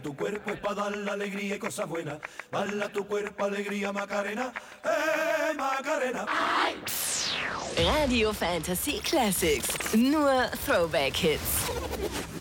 tu cuerpo es para dar la alegría y cosas buenas. Bala tu cuerpo, alegría, Macarena, Macarena. Radio Fantasy Classics. Nur Throwback-Hits.